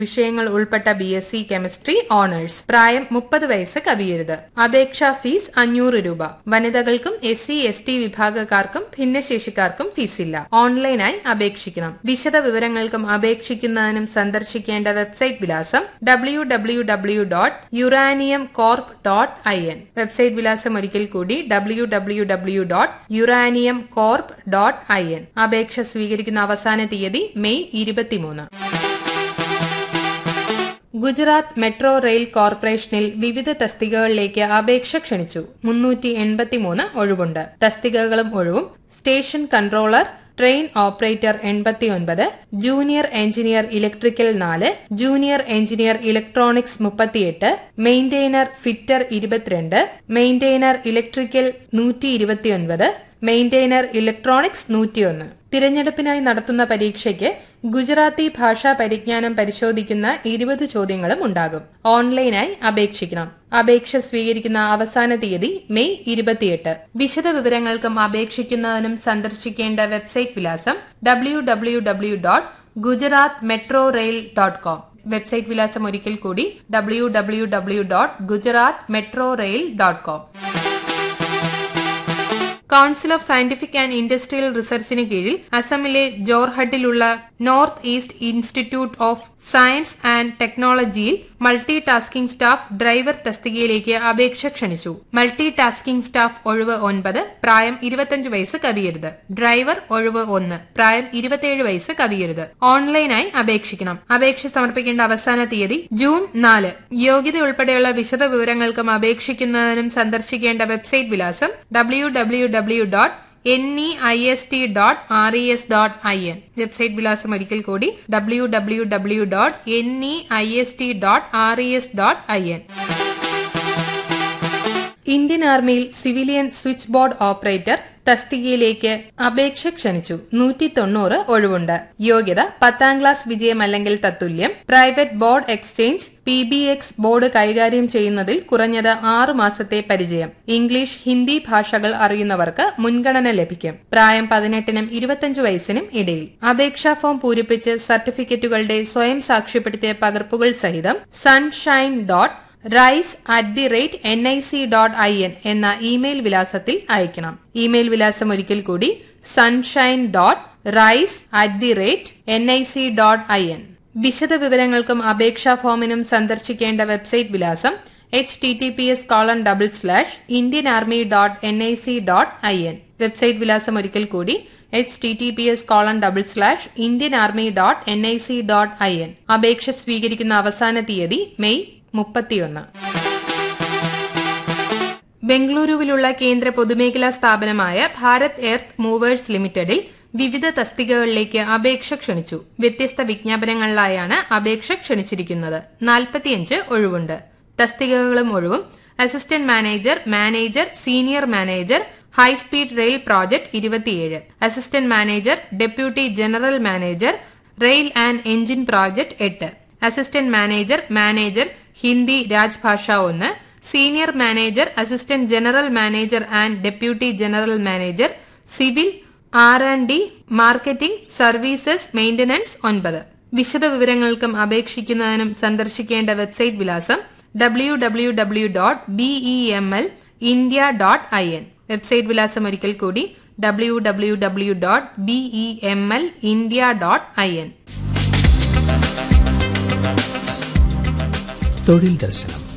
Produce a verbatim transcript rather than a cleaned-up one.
വിഷയങ്ങൾ ഉൾപ്പെട്ട B S C chemistry owners. പ്രായം മുപ്പത് വയസ്സ് കവിയരുത്. അപേക്ഷാ ഫീസ് അഞ്ഞൂറ് രൂപ. വനിതകൾക്കും എസ് സി എസ് ടി വിഭാഗക്കാർക്കും ഭിന്നശേഷിക്കാർക്കും ഫീസില്ല. ഓൺലൈനായി അപേക്ഷിക്കണം. വിശദ വിവരങ്ങൾക്കും അപേക്ഷിക്കുന്നതിനും സന്ദർശിക്കേണ്ട വെബ്സൈറ്റ് വിലാസം W W W dot uranium corp dot I N. Website വിലാസം ഒരിക്കൽ കൂടി W W W dot uranium corp dot I N. അപേക്ഷ സ്വീകരിക്കുന്ന അവസാന തീയതി മെയ് ഇരുപത്തിമൂന്ന്. ഗുജറാത്ത് മെട്രോ റെയിൽ കോർപ്പറേഷനിൽ വിവിധ തസ്തികകളിലേക്ക് അപേക്ഷ ക്ഷണിച്ചു. മുന്നൂറ്റി എൺപത്തിമൂന്ന് ഒഴിവുണ്ട്. തസ്തികകളും ഒഴിവും: station controller, train operator എൺപത്തിയൊൻപത്, junior engineer electrical നാല്, ജൂനിയർ എഞ്ചിനീയർ ഇലക്ട്രോണിക്സ് മുപ്പത്തിയെട്ട്, മെയിന്റെയിനർ ഫിറ്റർ ഇരുപത്തിരണ്ട്, മെയിന്റെയിനർ ഇലക്ട്രിക്കൽ നൂറ്റി ഇരുപത്തിയൊൻപത്, മെയിന്റെയിനർ ഇലക്ട്രോണിക്സ് നൂറ്റിയൊന്ന്. തിരഞ്ഞെടുപ്പിനായി നടത്തുന്ന പരീക്ഷയ്ക്ക് ഗുജറാത്തി ഭാഷാ പരിജ്ഞാനം പരിശോധിക്കുന്ന ഇരുപത് ചോദ്യങ്ങളും ഉണ്ടാകും. ഓൺലൈനായി അപേക്ഷിക്കണം. അപേക്ഷ സ്വീകരിക്കുന്ന അവസാന തീയതി മെയ് ഇരുപത്തിയെട്ട്. വിശദ വിവരങ്ങൾക്കും അപേക്ഷിക്കുന്നതിനും സന്ദർശിക്കേണ്ട വെബ്സൈറ്റ് വിലാസം W W W dot Gujarat metro rail dot com. Website വിലാസം ഒരിക്കൽ കൂടി W W W dot Gujarat metro rail dot com. Council of scientific and industrial റിസർച്ചിന് കീഴിൽ അസമിലെ ജോർഹട്ടിലുള്ള north east institute of science and ടെക്നോളജിയിൽ മൾട്ടി ടാസ്കിംഗ് സ്റ്റാഫ് ഡ്രൈവർ തസ്തികയിലേക്ക് അപേക്ഷ ക്ഷണിച്ചു. Multi tasking staff ഒഴിവ് ഒൻപത്, പ്രായം ഇരുപത്തിയഞ്ച് വയസ്സ് കവിയരുത്. ഡ്രൈവർ ഒഴിവ് ഒന്ന്, പ്രായം ഇരുപത്തിയേഴ് വയസ്സ് കവിയരുത്. ഓൺലൈനായി അപേക്ഷിക്കണം. അപേക്ഷ സമർപ്പിക്കേണ്ട അവസാന തീയതി ജൂൺ നാല്. യോഗ്യത ഉൾപ്പെടെയുള്ള വിശദ വിവരങ്ങൾക്കും അപേക്ഷിക്കുന്നതിനും സന്ദർശിക്കേണ്ട വെബ്സൈറ്റ് വിലാസം W W W dot N E I S T dot R E S dot I N. Website വിലാസം ഒരിക്കൽ കൂടി W W W dot N E I S T dot R E S dot I N. Indian ആർമിയിൽ civilian switch board operator തസ്തികയിലേക്ക് അപേക്ഷ ക്ഷണിച്ചു. നൂറ്റി തൊണ്ണൂറ് ഒഴിവുണ്ട്. യോഗ്യത പത്താം ക്ലാസ് വിജയം അല്ലെങ്കിൽ തത്തുല്യം. Private board exchange P B X board കൈകാര്യം ചെയ്യുന്നതിൽ കുറഞ്ഞത് ആറു മാസത്തെ പരിചയം. ഇംഗ്ലീഷ്, ഹിന്ദി ഭാഷകൾ അറിയുന്നവർക്ക് മുൻഗണന ലഭിക്കും. പ്രായം പതിനെട്ടിനും ഇരുപത്തിയഞ്ച് വയസ്സിനും ഇടയിൽ. അപേക്ഷാ ഫോം പൂരിപ്പിച്ച് സർട്ടിഫിക്കറ്റുകളുടെ സ്വയം സാക്ഷ്യപ്പെടുത്തിയ പകർപ്പുകൾ സഹിതം sunshine dot rice at the rate N I C dot I N എന്ന ഇമെയിൽ വിലാസത്തിൽ അയക്കണം. ഇമെയിൽ വിലാസം ഒരിക്കൽ കൂടി sunshine dot rice at the rate N I C dot I N. വിശദ വിവരങ്ങൾക്കും അപേക്ഷാ ഫോമിനും സന്ദർശിക്കേണ്ട വെബ്സൈറ്റ് വിലാസം H T T P S colon double slash Indian army dot N I C dot I N. Website വിലാസം ഒരിക്കൽ കൂടി H T T P S colon double slash Indian army dot N I C dot I N. അപേക്ഷ സ്വീകരിക്കുന്ന അവസാന തീയതി May മുപ്പത്തിയൊന്ന്. ബംഗളൂരുവിലുള്ള കേന്ദ്ര പൊതുമേഖലാ സ്ഥാപനമായ ഭാരത് എർത്ത് മൂവേഴ്സ് ലിമിറ്റഡിൽ വിവിധ തസ്തികകളിലേക്ക് അപേക്ഷ ക്ഷണിച്ചു. വ്യത്യസ്ത വിജ്ഞാപനങ്ങളിലായാണ് അപേക്ഷ ക്ഷണിച്ചിരിക്കുന്നത്. നാൽപ്പത്തിയഞ്ച് ഒഴിവുണ്ട്. തസ്തികകളും ഒഴിവും: assistant manager, manager, senior manager, high speed rail project ഇരുപത്തിയേഴ്, assistant manager, deputy general manager, rail and engine project എട്ട്, assistant manager, manager Hindi Rajbhasha ഒന്ന്, senior manager, assistant general manager and deputy general manager, civil, R and D, marketing, services, maintenance ഒൻപത്. വിശദ വിവരങ്ങൾക്കും അപേക്ഷിക്കുന്നതിനും സന്ദർശിക്കേണ്ട website വിലാസം W W W dot B E M L India dot I N. Website വിലാസം ഒരിക്കൽ കൂടി W W W dot B E M L India dot I N. തൊഴിൽ ദർശനം.